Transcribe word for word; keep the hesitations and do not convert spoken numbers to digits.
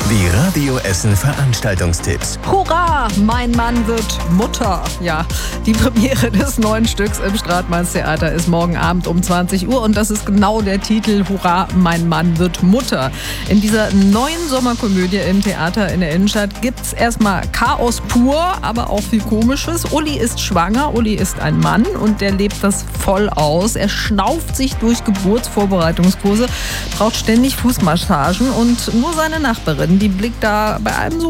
Die Radio Essen Veranstaltungstipps. Hurra, mein Mann wird Mutter. Ja, die Premiere des neuen Stücks im Stratmannstheater ist morgen Abend um zwanzig Uhr und das ist genau der Titel Hurra, mein Mann wird Mutter. In dieser neuen Sommerkomödie im Theater in der Innenstadt gibt's erstmal Chaos pur, aber auch viel Komisches. Uli ist schwanger, Uli ist ein Mann und der lebt das voll aus. Er schnauft sich durch Geburtsvorbereitungskurse, braucht ständig Fußmassagen und nur seine Nachbarin, die blickt da bei allem so